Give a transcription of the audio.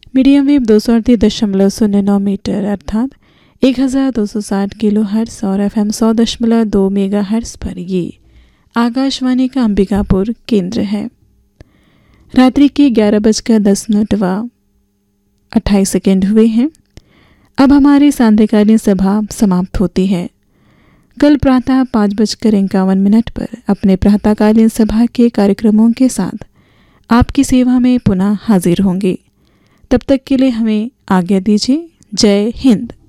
Medium wave 238.09 metre अर्थात 1260 kilo hertz और FM 100.2 mega hertz पर ये आकाशवाणी का अंबिकापुर केंद्र है। रात्रि के 11:10 व 28 सेकेंड हुए हैं। अब हमारी सांध्यकालीन सभा समाप्त होती है। कल प्रातः 5:51 पर अपने प्रातःकालीन सभा के कार्यक्रमों के साथ आपकी सेवा में पुनः हाजिर होंगे। तब तक के लिए हमें आज्ञा दीजिए। जय हिंद।